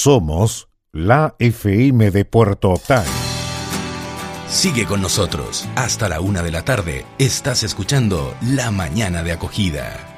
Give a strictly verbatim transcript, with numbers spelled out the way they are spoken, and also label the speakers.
Speaker 1: Somos la F M de Puerto Octay.
Speaker 2: Sigue con nosotros. Hasta la una de la tarde. Estás escuchando La Mañana de Acogida.